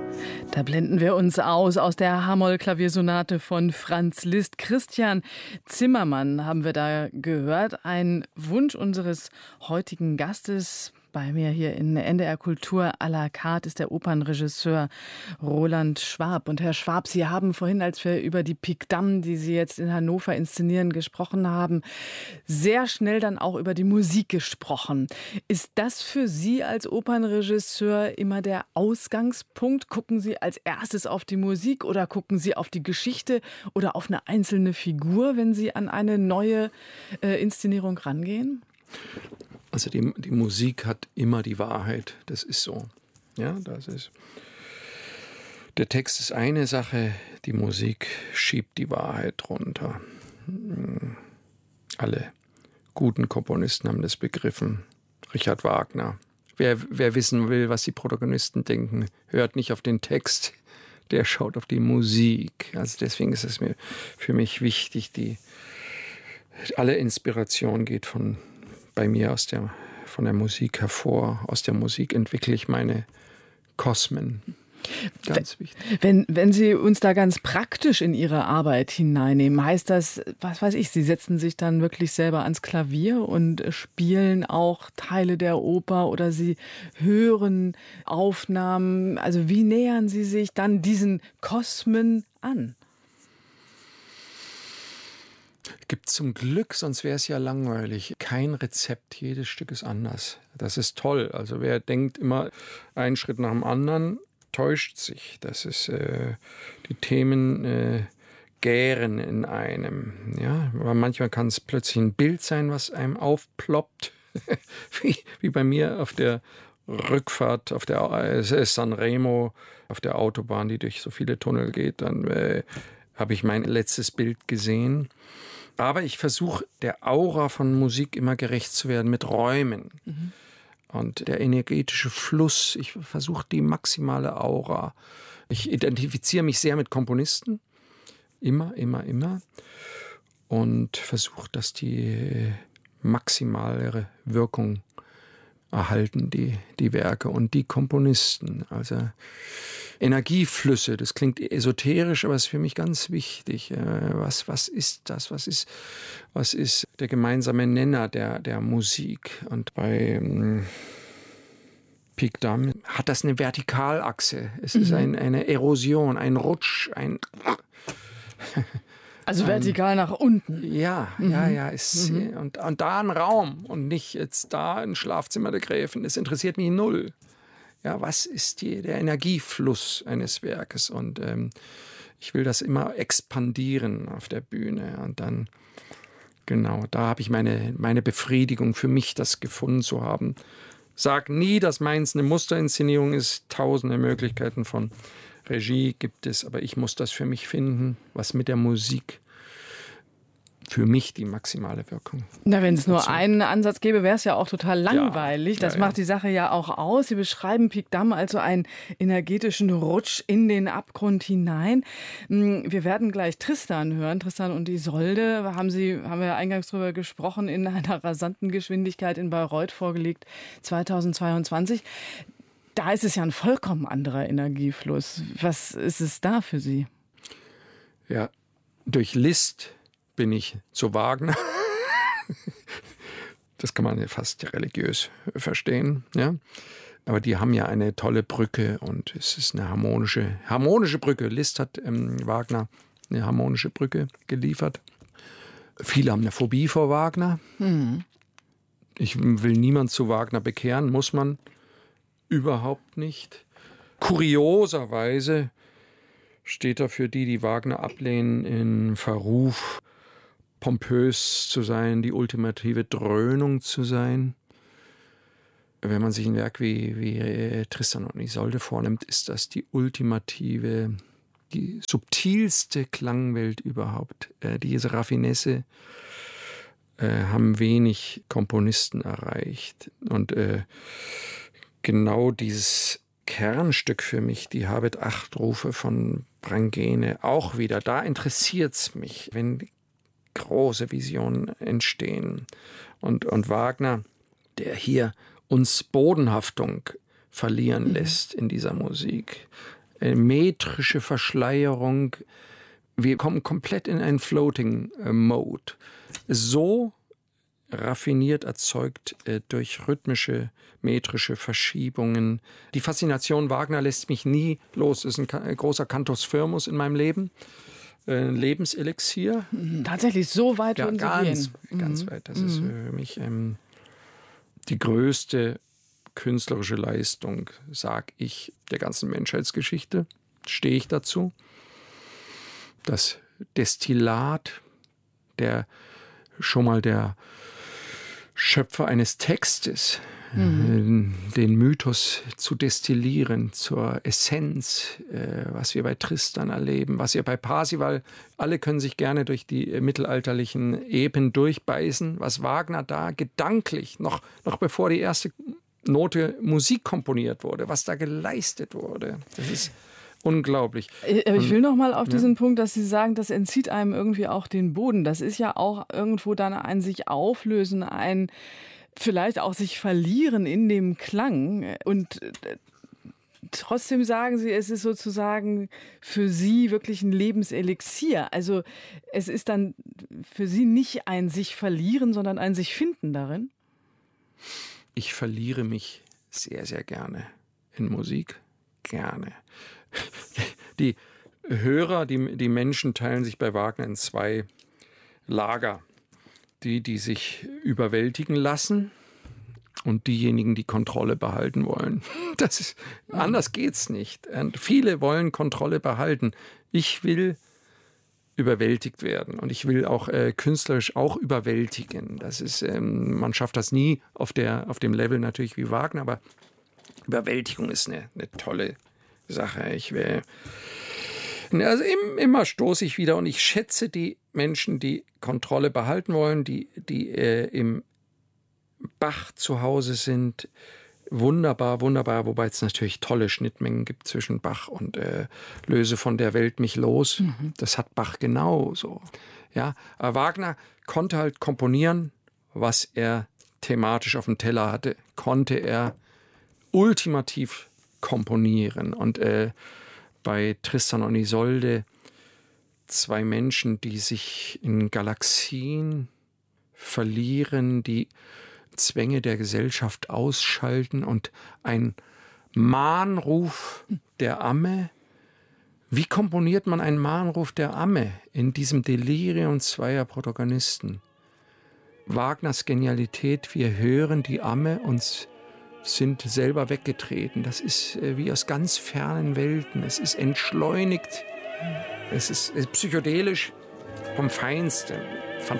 Da blenden wir uns aus der H-Moll-Klaviersonate von Franz Liszt. Christian Zimmermann haben wir da gehört. Ein Wunsch unseres heutigen Gastes. Bei mir hier in NDR Kultur à la carte ist der Opernregisseur Roland Schwab. Und Herr Schwab, Sie haben vorhin, als wir über die Pik Dam, die Sie jetzt in Hannover inszenieren, gesprochen haben, sehr schnell dann auch über die Musik gesprochen. Ist das für Sie als Opernregisseur immer der Ausgangspunkt? Gucken Sie als erstes auf die Musik oder gucken Sie auf die Geschichte oder auf eine einzelne Figur, wenn Sie an eine neue Inszenierung rangehen? Also die Musik hat immer die Wahrheit, das ist so. Ja, das ist. Der Text ist eine Sache, die Musik schiebt die Wahrheit runter. Alle guten Komponisten haben das begriffen. Richard Wagner. Wer wissen will, was die Protagonisten denken, hört nicht auf den Text, der schaut auf die Musik. Also deswegen ist es für mich wichtig, alle Inspiration geht bei mir von der Musik hervor. Aus der Musik entwickle ich meine Kosmen. Ganz wichtig. Wenn Sie uns da ganz praktisch in Ihre Arbeit hineinnehmen, heißt das, was weiß ich, Sie setzen sich dann wirklich selber ans Klavier und spielen auch Teile der Oper oder Sie hören Aufnahmen. Also wie nähern Sie sich dann diesen Kosmen an? Gibt zum Glück, sonst wäre es ja langweilig. Kein Rezept, jedes Stück ist anders. Das ist toll. Also wer denkt immer einen Schritt nach dem anderen, täuscht sich. Das ist, die Themen gären in einem. Ja? Aber manchmal kann es plötzlich ein Bild sein, was einem aufploppt. wie bei mir auf der Rückfahrt auf der Sanremo, auf der Autobahn, die durch so viele Tunnel geht. Dann habe ich mein letztes Bild gesehen. Aber ich versuche, der Aura von Musik immer gerecht zu werden mit Räumen. Mhm. Und der energetische Fluss, ich versuche die maximale Aura. Ich identifiziere mich sehr mit Komponisten, immer. Und versuche, dass die maximale Wirkung erhalten, die Werke und die Komponisten. Also Energieflüsse, das klingt esoterisch, aber es ist für mich ganz wichtig. Was ist das? Was ist der gemeinsame Nenner der Musik? Und bei Pik Dam hat das eine Vertikalachse. Es ist eine Erosion, ein Rutsch, also vertikal nach unten. Ja. Und da ein Raum und nicht jetzt da ein Schlafzimmer der Gräfin. Das interessiert mich null. Ja, was ist der Energiefluss eines Werkes? Und ich will das immer expandieren auf der Bühne. Und dann, genau, da habe ich meine Befriedigung für mich, das gefunden zu haben. Sag nie, dass meins eine Musterinszenierung ist. Tausende Möglichkeiten von Regie gibt es, aber ich muss das für mich finden, was mit der Musik für mich die maximale Wirkung. Na, wenn es nur einen Ansatz gäbe, wäre es ja auch total langweilig. Das macht die Sache ja auch aus. Sie beschreiben Pik Dam also einen energetischen Rutsch in den Abgrund hinein. Wir werden gleich Tristan hören. Tristan und Isolde haben wir eingangs drüber gesprochen, in einer rasanten Geschwindigkeit in Bayreuth vorgelegt, 2022. Da ist es ja ein vollkommen anderer Energiefluss. Was ist es da für Sie? Ja, durch Liszt bin ich zu Wagner. Das kann man ja fast religiös verstehen. Ja? Aber die haben ja eine tolle Brücke und es ist eine harmonische Brücke. Liszt hat Wagner eine harmonische Brücke geliefert. Viele haben eine Phobie vor Wagner. Mhm. Ich will niemand zu Wagner bekehren, muss man überhaupt nicht. Kurioserweise steht er für die Wagner ablehnen, in Verruf, pompös zu sein, die ultimative Dröhnung zu sein. Wenn man sich ein Werk wie Tristan und Isolde vornimmt, ist das die ultimative, die subtilste Klangwelt überhaupt. Diese Raffinesse haben wenig Komponisten erreicht. Und genau dieses Kernstück für mich, die Habet-8-Rufe von Brangäne, auch wieder, da interessiert es mich, wenn große Visionen entstehen. Und Wagner, der hier uns Bodenhaftung verlieren lässt in dieser Musik. metrische Verschleierung. Wir kommen komplett in einen Floating Mode. So raffiniert erzeugt durch rhythmische, metrische Verschiebungen. Die Faszination Wagner lässt mich nie los. Es ist ein großer Cantus firmus in meinem Leben. Ein Lebenselixier. Tatsächlich so weit ja, würden Sie gehen? Ganz weit. Das ist für mich die größte künstlerische Leistung, sag ich, der ganzen Menschheitsgeschichte. Stehe ich dazu. Das Destillat, der Schöpfer eines Textes, den Mythos zu destillieren zur Essenz, was wir bei Tristan erleben, was wir bei Parsival, alle können sich gerne durch die mittelalterlichen Epen durchbeißen, was Wagner da gedanklich, noch bevor die erste Note Musik komponiert wurde, was da geleistet wurde. Das ist unglaublich. Aber ich will noch mal auf diesen Punkt, dass Sie sagen, das entzieht einem irgendwie auch den Boden. Das ist ja auch irgendwo dann ein sich auflösen, ein vielleicht auch sich verlieren in dem Klang. Und trotzdem sagen Sie, es ist sozusagen für Sie wirklich ein Lebenselixier. Also es ist dann für Sie nicht ein sich verlieren, sondern ein sich finden darin? Ich verliere mich sehr, sehr gerne in Musik. Gerne. Die Hörer, die Menschen teilen sich bei Wagner in zwei Lager. Die sich überwältigen lassen und diejenigen, die Kontrolle behalten wollen. Anders geht's nicht. Und viele wollen Kontrolle behalten. Ich will überwältigt werden und ich will auch künstlerisch auch überwältigen. Das ist, man schafft das nie auf dem Level natürlich wie Wagner, aber Überwältigung ist eine tolle Sache. Also immer stoße ich wieder und ich schätze die Menschen, die Kontrolle behalten wollen, die im Bach zu Hause sind. Wunderbar, wunderbar, wobei es natürlich tolle Schnittmengen gibt zwischen Bach und Löse von der Welt mich los. Das hat Bach genauso. Ja, aber Wagner konnte halt komponieren, was er thematisch auf dem Teller hatte, konnte er ultimativ komponieren. Und bei Tristan und Isolde zwei Menschen, die sich in Galaxien verlieren, die Zwänge der Gesellschaft ausschalten und ein Mahnruf der Amme. Wie komponiert man einen Mahnruf der Amme in diesem Delirium zweier Protagonisten? Wagners Genialität, wir hören die Amme und sind selber weggetreten. Das ist wie aus ganz fernen Welten. Es ist entschleunigt. Es ist psychedelisch vom Feinsten.